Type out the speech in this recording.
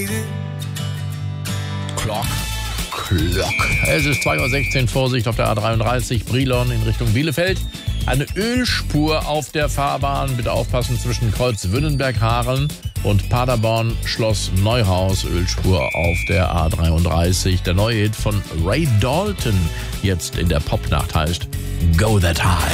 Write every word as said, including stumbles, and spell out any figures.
Clock. Clock. Es ist zwei Uhr sechzehn, Vorsicht auf der A dreiunddreißig, Brilon in Richtung Bielefeld. Eine Ölspur auf der Fahrbahn. Bitte aufpassen zwischen Kreuz Wünnenberg-Hameln und Paderborn Schloss Neuhaus. Ölspur auf der A dreiunddreißig. Der neue Hit von Ray Dalton jetzt in der Popnacht heißt Go That High.